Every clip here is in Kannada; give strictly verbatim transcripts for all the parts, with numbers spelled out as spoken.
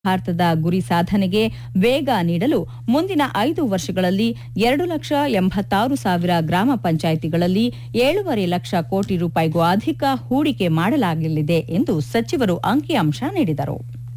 ಭಾರತದ ಗುರಿ ಸಾಧನೆಗೆ ವೇಗ ನೀಡಲು ಮುಂದಿನ ಐದು ವರ್ಷಗಳಲ್ಲಿ ಎರಡು ಲಕ್ಷ ಎಂಬತ್ತಾರು ಸಾವಿರ ಗ್ರಾಮ ಪಂಚಾಯಿತಿಗಳಲ್ಲಿ ಏಳೂವರೆ ಲಕ್ಷ ಕೋಟಿ ರೂಪಾಯಿಗೂ ಅಧಿಕ ಹೂಡಿಕೆ ಮಾಡಲಾಗಲಿದೆ ಎಂದು ಸಚಿವರು ಅಂಕಿಅಂಶ ನೀಡಿದರು.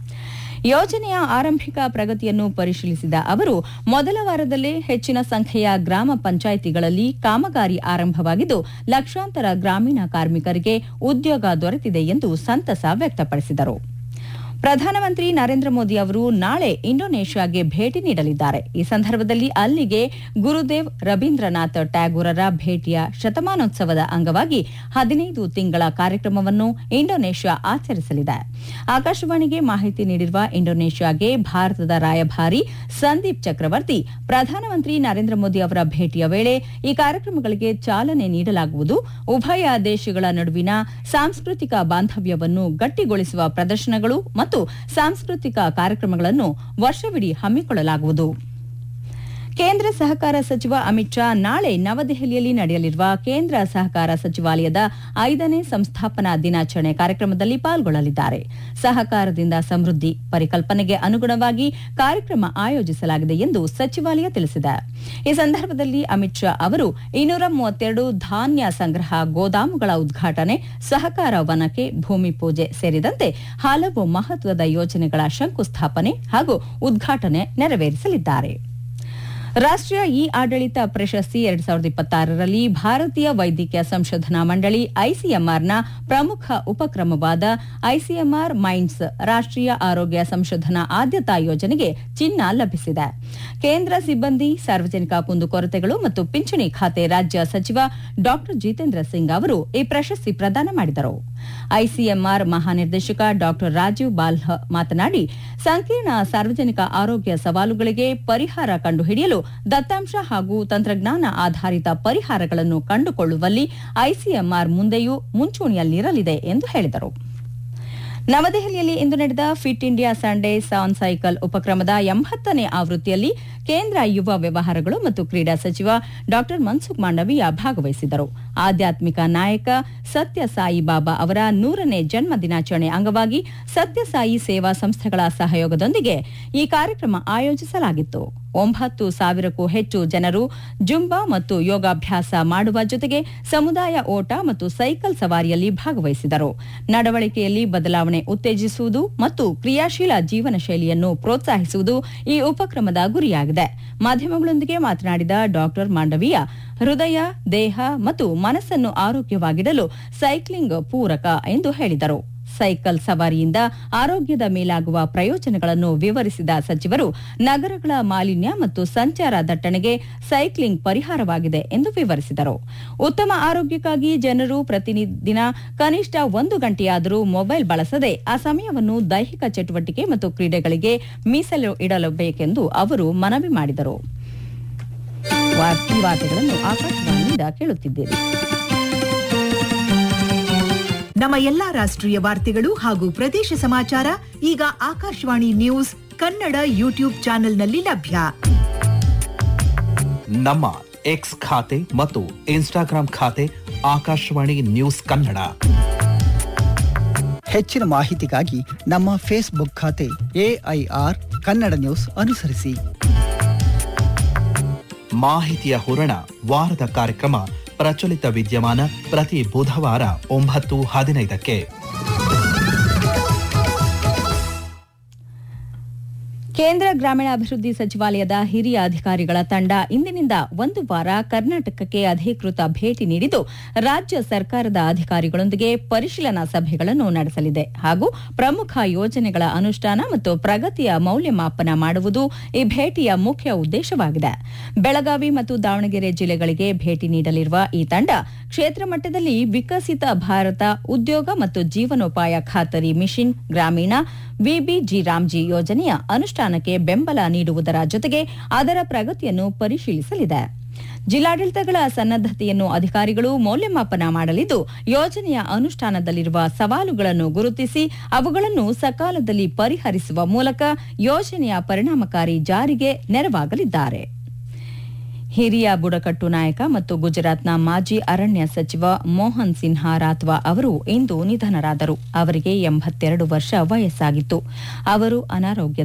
ಯೋಜನೆಯ ಆರಂಭಿಕ ಪ್ರಗತಿಯನ್ನು ಪರಿಶೀಲಿಸಿದ ಅವರು ಮೊದಲ ವಾರದಲ್ಲೇ ಹೆಚ್ಚಿನ ಸಂಖ್ಯೆಯ ಗ್ರಾಮ ಪಂಚಾಯಿತಿಗಳಲ್ಲಿ ಕಾಮಗಾರಿ ಆರಂಭವಾಗಿದ್ದು ಲಕ್ಷಾಂತರ ಗ್ರಾಮೀಣ ಕಾರ್ಮಿಕರಿಗೆ ಉದ್ಯೋಗ ದೊರೆತಿದೆ ಎಂದು ಸಂತಸ ವ್ಯಕ್ತಪಡಿಸಿದರು. ಪ್ರಧಾನಮಂತ್ರಿ ನರೇಂದ್ರ ಮೋದಿ ಅವರು ನಾಳೆ ಇಂಡೋನೇಷ್ಯಾಗೆ ಭೇಟಿ ನೀಡಲಿದ್ದಾರೆ. ಈ ಸಂದರ್ಭದಲ್ಲಿ ಅಲ್ಲಿಗೆ ಗುರುದೇವ್ ರವೀಂದ್ರನಾಥ್ ಟ್ಯಾಗೋರರ ಭೇಟಿಯ ಶತಮಾನೋತ್ಸವದ ಅಂಗವಾಗಿ ಹದಿನೈದು ತಿಂಗಳ ಕಾರ್ಯಕ್ರಮವನ್ನು ಇಂಡೋನೇಷ್ಯಾ ಆಚರಿಸಲಿದೆ. ಆಕಾಶವಾಣಿಗೆ ಮಾಹಿತಿ ನೀಡಿರುವ ಇಂಡೋನೇಷ್ಯಾಗೆ ಭಾರತದ ರಾಯಭಾರಿ ಸಂದೀಪ್ ಚಕ್ರವರ್ತಿ, ಪ್ರಧಾನಮಂತ್ರಿ ನರೇಂದ್ರ ಮೋದಿ ಅವರ ಭೇಟಿಯ ವೇಳೆ ಈ ಕಾರ್ಯಕ್ರಮಗಳಿಗೆ ಚಾಲನೆ ನೀಡಲಾಗುವುದು. ಉಭಯ ದೇಶಗಳ ನಡುವಿನ ಸಾಂಸ್ಕೃತಿಕ ಬಾಂಧವ್ಯವನ್ನು ಗಟ್ಟಿಗೊಳಿಸುವ ಪ್ರದರ್ಶನಗಳು ಮತ್ತು ಸಾಂಸ್ಕೃತಿಕ ಕಾರ್ಯಕ್ರಮಗಳನ್ನು ವರ್ಷವಿಡೀ ಹಮ್ಮಿಕೊಳ್ಳಲಾಗುವುದು. ಕೇಂದ್ರ ಸಹಕಾರ ಸಚಿವ ಅಮಿತ್ ಶಾ ನಾಳೆ ನವದೆಹಲಿಯಲ್ಲಿ ನಡೆಯಲಿರುವ ಕೇಂದ್ರ ಸಹಕಾರ ಸಚಿವಾಲಯದ ಐದನೇ ಸಂಸ್ಥಾಪನಾ ದಿನಾಚರಣೆ ಕಾರ್ಯಕ್ರಮದಲ್ಲಿ ಪಾಲ್ಗೊಳ್ಳಲಿದ್ದಾರೆ. ಸಹಕಾರದಿಂದ ಸಮೃದ್ಧಿ ಪರಿಕಲ್ಪನೆಗೆ ಅನುಗುಣವಾಗಿ ಕಾರ್ಯಕ್ರಮ ಆಯೋಜಿಸಲಾಗಿದೆ ಎಂದು ಸಚಿವಾಲಯ ತಿಳಿಸಿದೆ. ಈ ಸಂದರ್ಭದಲ್ಲಿ ಅಮಿತ್ ಶಾ ಅವರು ಇನ್ನೂರ ಮೂವತ್ತೆರಡು ಧಾನ್ಯ ಸಂಗ್ರಹ ಗೋದಾಮುಗಳ ಉದ್ಘಾಟನೆ, ಸಹಕಾರ ವನಕ್ಕೆ ಭೂಮಿ ಪೂಜೆ ಸೇರಿದಂತೆ ಹಲವು ಮಹತ್ವದ ಯೋಜನೆಗಳ ಶಂಕುಸ್ಥಾಪನೆ ಹಾಗೂ ಉದ್ಘಾಟನೆ ನೆರವೇರಿಸಲಿದ್ದಾರೆ. ರಾಷ್ಟೀಯ ಇ ಆಡಳಿತ ಪ್ರಶಸ್ತಿ ಎರಡ್ ಸಾವಿರದ ಇಪ್ಪತ್ತಾರರಲ್ಲಿ ಭಾರತೀಯ ವೈದ್ಯಕೀಯ ಸಂಶೋಧನಾ ಮಂಡಳಿ ಐಸಿಎಂಆರ್ನ ಪ್ರಮುಖ ಉಪಕ್ರಮವಾದ ಐಸಿಎಂಆರ್ ಮೈಂಡ್ಸ್ ರಾಷ್ಟೀಯ ಆರೋಗ್ಯ ಸಂಶೋಧನಾ ಆದ್ಯತಾ ಯೋಜನೆಗೆ ಚಿನ್ನ ಲಭಿಸಿದೆ. ಕೇಂದ್ರ ಸಿಬ್ಬಂದಿ, ಸಾರ್ವಜನಿಕ ಕುಂದುಕೊರತೆಗಳು ಮತ್ತು ಪಿಂಚಣಿ ಖಾತೆ ರಾಜ್ಯ ಸಚಿವ ಡಾ ಜಿತೇಂದ್ರ ಸಿಂಗ್ ಅವರು ಈ ಪ್ರಶಸ್ತಿ ಪ್ರದಾನ ಮಾಡಿದರು. ಐಸಿಎಂಆರ್ ಮಹಾನಿರ್ದೇಶಕ ಡಾ ರಾಜೀವ್ ಬಾಲ್ಹ ಮಾತನಾಡಿ, ಸಂಕೀರ್ಣ ಸಾರ್ವಜನಿಕ ಆರೋಗ್ಯ ಸವಾಲುಗಳಿಗೆ ಪರಿಹಾರ ಕಂಡುಹಿಡಿಯಲು ದತ್ತಾಂಶ ಹಾಗೂ ತಂತ್ರಜ್ಞಾನ ಆಧಾರಿತ ಪರಿಹಾರಗಳನ್ನು ಕಂಡುಕೊಳ್ಳುವಲ್ಲಿ ಐಸಿಎಂಆರ್ ಮುಂದೆಯೂ ಮುಂಚೂಣಿಯಲ್ಲಿರಲಿದೆ ಎಂದು ಹೇಳಿದರು. ನವದೆಹಲಿಯಲ್ಲಿ ಇಂದು ನಡೆದ fit India Sunday on cycle ಉಪಕ್ರಮದ ಎಂಬತ್ತನೇ ಆವೃತ್ತಿಯಲ್ಲಿ ಕೇಂದ್ರ ಯುವ ವ್ಯವಹಾರಗಳು ಮತ್ತು ಕ್ರೀಡಾ ಸಚಿವ ಡಾ ಮನ್ಸುಖ್ ಮಾಂಡವೀಯ ಭಾಗವಹಿಸಿದರು. ಆಧ್ಯಾತ್ಮಿಕ ನಾಯಕ ಸತ್ಯಸಾಯಿ ಬಾಬಾ ಅವರ ನೂರನೇ ಜನ್ಮ ದಿನಾಚರಣೆ ಅಂಗವಾಗಿ ಸತ್ಯಸಾಯಿ ಸೇವಾ ಸಂಸ್ಥೆಗಳ ಸಹಯೋಗದೊಂದಿಗೆ ಈ ಕಾರ್ಯಕ್ರಮ ಆಯೋಜಿಸಲಾಗಿತ್ತು. ಒಂಬತ್ತು ಸಾವಿರಕ್ಕೂ ಹೆಚ್ಚು ಜನರು ಜುಂಬಾ ಮತ್ತು ಯೋಗಾಭ್ಯಾಸ ಮಾಡುವ ಜೊತೆಗೆ ಸಮುದಾಯ ಓಟ ಮತ್ತು ಸೈಕಲ್ ಸವಾರಿಯಲ್ಲಿ ಭಾಗವಹಿಸಿದರು. ನಡವಳಿಕೆಯಲ್ಲಿ ಬದಲಾವಣೆ ಉತ್ತೇಜಿಸುವುದು ಮತ್ತು ಕ್ರಿಯಾಶೀಲ ಜೀವನ ಶೈಲಿಯನ್ನು ಪ್ರೋತ್ಸಾಹಿಸುವುದು ಈ ಉಪಕ್ರಮದ ಗುರಿಯಾಗಿದೆ. ಮಾಧ್ಯಮಗಳೊಂದಿಗೆ ಮಾತನಾಡಿದ ಡಾ ಮಾಂಡವೀಯ, ಹೃದಯ, ದೇಹ ಮತ್ತು ಮನಸ್ಸನ್ನು ಆರೋಗ್ಯವಾಗಿಡಲು ಸೈಕ್ಲಿಂಗ್ ಪೂರಕ ಎಂದು ಹೇಳಿದರು. ಸೈಕಲ್ ಸವಾರಿಯಿಂದ ಆರೋಗ್ಯದ ಮೇಲಾಗುವ ಪ್ರಯೋಜನಗಳನ್ನು ವಿವರಿಸಿದ ಸಚಿವರು, ನಗರಗಳ ಮಾಲಿನ್ಯ ಮತ್ತು ಸಂಚಾರ ದಟ್ಟಣೆಗೆ ಸೈಕ್ಲಿಂಗ್ ಪರಿಹಾರವಾಗಿದೆ ಎಂದು ವಿವರಿಸಿದರು. ಉತ್ತಮ ಆರೋಗ್ಯಕ್ಕಾಗಿ ಜನರು ಪ್ರತಿದಿನ ಕನಿಷ್ಠ ಒಂದು ಗಂಟೆಯಾದರೂ ಮೊಬೈಲ್ ಬಳಸದೆ ಆ ಸಮಯವನ್ನು ದೈಹಿಕ ಚಟುವಟಿಕೆ ಮತ್ತು ಕ್ರೀಡೆಗಳಿಗೆ ಮೀಸಲು ಇಡಲೇಬೇಕೆಂದು ಅವರು ಮನವಿ ಮಾಡಿದರು. ವಾರ್ತೆಗಳನ್ನು ಆಕಾಶವಾಣಿಯಿಂದ ಕೇಳುತ್ತಿದ್ದೀರಿ. ನಮ್ಮ ಎಲ್ಲಾ ರಾಷ್ಟ್ರೀಯ ವಾರ್ತೆಗಳು ಹಾಗೂ ಪ್ರದೇಶ ಸಮಾಚಾರ ಈಗ ಆಕಾಶವಾಣಿ ನ್ಯೂಸ್ ಕನ್ನಡ ಯೂಟ್ಯೂಬ್ ಚಾನೆಲ್ನಲ್ಲಿ ಲಭ್ಯ. ನಮ್ಮ ಎಕ್ಸ್ ಖಾತೆ ಮತ್ತು ಇನ್ಸ್ಟಾಗ್ರಾಂ ಖಾತೆ ಆಕಾಶವಾಣಿ ನ್ಯೂಸ್ ಕನ್ನಡ. ಹೆಚ್ಚಿನ ಮಾಹಿತಿಗಾಗಿ ನಮ್ಮ ಫೇಸ್ಬುಕ್ ಖಾತೆ ಎಐಆರ್ ಕನ್ನಡ ನ್ಯೂಸ್ ಅನುಸರಿಸಿ. ಮಾಹಿತಿಯ ಹೂರಣ ವಾರದ ಕಾರ್ಯಕ್ರಮ ಪ್ರಚಲಿತ ವಿದ್ಯಮಾನ ಪ್ರತಿ ಬುಧವಾರ ಒಂಬತ್ತು ಹದಿನೈದಕ್ಕೆ. ಕೇಂದ್ರ ಗ್ರಾಮೀಣಾಭಿವೃದ್ಧಿ ಸಚಿವಾಲಯದ ಹಿರಿಯ ಅಧಿಕಾರಿಗಳ ತಂಡ ಇಂದಿನಿಂದ ಒಂದು ವಾರ ಕರ್ನಾಟಕಕ್ಕೆ ಅಧಿಕೃತ ಭೇಟಿ ನೀಡಿದ್ದು ರಾಜ್ಯ ಸರ್ಕಾರದ ಅಧಿಕಾರಿಗಳೊಂದಿಗೆ ಪರಿಶೀಲನಾ ಸಭೆಗಳನ್ನು ನಡೆಸಲಿದೆ ಹಾಗೂ ಪ್ರಮುಖ ಯೋಜನೆಗಳ ಅನುಷ್ಠಾನ ಮತ್ತು ಪ್ರಗತಿಯ ಮೌಲ್ಯಮಾಪನ ಮಾಡುವುದು ಈ ಭೇಟಿಯ ಮುಖ್ಯ ಉದ್ದೇಶವಾಗಿದೆ. ಬೆಳಗಾವಿ ಮತ್ತು ದಾವಣಗೆರೆ ಜಿಲ್ಲೆಗಳಿಗೆ ಭೇಟಿ ನೀಡಲಿರುವ ಈ ತಂಡ ಕ್ಷೇತ್ರ ಮಟ್ಟದಲ್ಲಿ ವಿಕಸಿತ ಭಾರತ ಉದ್ಯೋಗ ಮತ್ತು ಜೀವನೋಪಾಯ ಖಾತರಿ ಮಿಷನ್ ಗ್ರಾಮೀಣ ವಿಬಿಜಿ ರಾಮ್ಜಿ ಯೋಜನೆಯ ಅನುಷ್ಠಾನಕ್ಕೆ ಬೆಂಬಲ ನೀಡುವುದರ ಜೊತೆಗೆ ಅದರ ಪ್ರಗತಿಯನ್ನು ಪರಿಶೀಲಿಸಲಿದೆ. ಜಿಲ್ಲಾಡಳಿತಗಳ ಸನ್ನದ್ದತೆಯನ್ನು ಅಧಿಕಾರಿಗಳು ಮೌಲ್ಯಮಾಪನ ಮಾಡಲಿದ್ದು ಯೋಜನೆಯ ಅನುಷ್ಠಾನದಲ್ಲಿರುವ ಸವಾಲುಗಳನ್ನು ಗುರುತಿಸಿ ಅವುಗಳನ್ನು ಸಕಾಲದಲ್ಲಿ ಪರಿಹರಿಸುವ ಮೂಲಕ ಯೋಜನೆಯ ಪರಿಣಾಮಕಾರಿ ಜಾರಿಗೆ ನೆರವಾಗಲಿದ್ದಾರೆ. ಹಿರಿಯ ಬುಡಕಟ್ಟು ನಾಯಕ ಮತ್ತು ಗುಜರಾತ್ನ ಮಾಜಿ ಅರಣ್ಯ ಸಚಿವ ಮೋಹನ್ ಸಿನ್ಹಾ ರಾತ್ವಾ ಅವರು ಇಂದು ನಿಧನರಾದರು. ಅವರಿಗೆ ಎಂಬತ್ತೆರಡು ವರ್ಷ ವಯಸ್ಸಾಗಿತ್ತು. ಅವರು ಅನಾರೋಗ್ಯ